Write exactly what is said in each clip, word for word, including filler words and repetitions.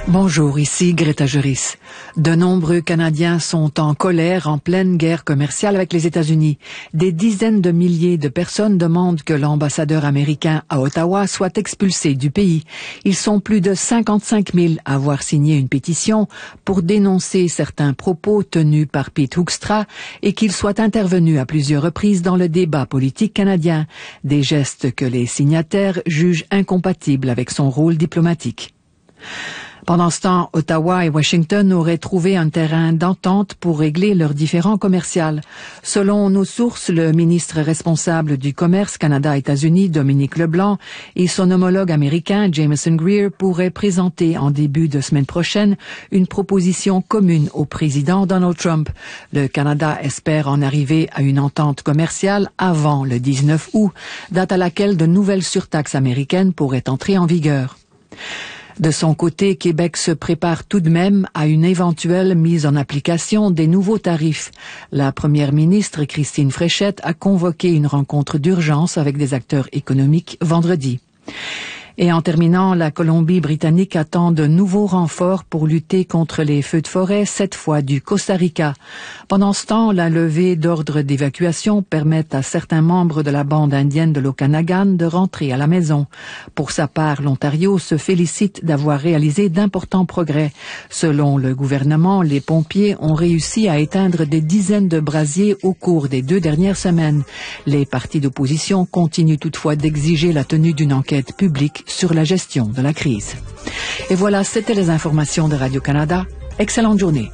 Bonjour, ici Greta Juris. De nombreux Canadiens sont en colère en pleine guerre commerciale avec les États-Unis. Des dizaines de milliers de personnes demandent que l'ambassadeur américain à Ottawa soit expulsé du pays. Ils sont plus de cinquante-cinq mille à avoir signé une pétition pour dénoncer certains propos tenus par Pete Hoekstra et qu'il soit intervenu à plusieurs reprises dans le débat politique canadien. Des gestes que les signataires jugent incompatibles avec son rôle diplomatique. Pendant ce temps, Ottawa et Washington auraient trouvé un terrain d'entente pour régler leurs différends commerciaux. Selon nos sources, le ministre responsable du commerce Canada-États-Unis, Dominique Leblanc, et son homologue américain, Jameson Greer, pourraient présenter en début de semaine prochaine une proposition commune au président Donald Trump. Le Canada espère en arriver à une entente commerciale avant le dix-neuf août, date à laquelle de nouvelles surtaxes américaines pourraient entrer en vigueur. De son côté, Québec se prépare tout de même à une éventuelle mise en application des nouveaux tarifs. La première ministre, Christine Fréchette, a convoqué une rencontre d'urgence avec des acteurs économiques vendredi. Et en terminant, la Colombie-Britannique attend de nouveaux renforts pour lutter contre les feux de forêt, cette fois du Costa Rica. Pendant ce temps, la levée d'ordre d'évacuation permet à certains membres de la bande indienne de l'Okanagan de rentrer à la maison. Pour sa part, l'Ontario se félicite d'avoir réalisé d'importants progrès. Selon le gouvernement, les pompiers ont réussi à éteindre des dizaines de brasiers au cours des deux dernières semaines. Les partis d'opposition continuent toutefois d'exiger la tenue d'une enquête publique sur la gestion de la crise. Et voilà, c'était les informations de Radio-Canada. Excellente journée.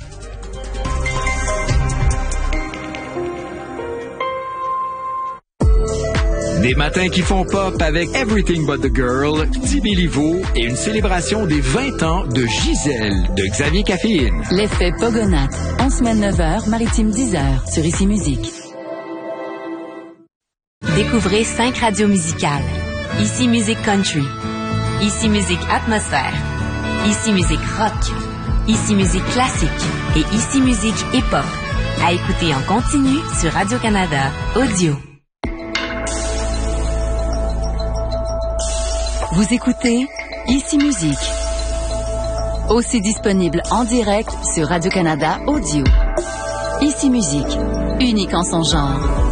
Des matins qui font pop avec Everything But The Girl, Timmy Livo et une célébration des vingt ans de Gisèle de Xavier Caféine. L'effet Pogonat, en semaine neuf heures, maritime dix heures, sur Ici Musique. Découvrez cinq radios musicales. Ici Musique Country, Ici Musique Atmosphère, Ici Musique Rock, Ici Musique Classique et Ici Musique Hip-Hop. À écouter en continu sur Radio-Canada Audio. Vous écoutez Ici Musique. Aussi disponible en direct sur Radio-Canada Audio. Ici Musique, unique en son genre.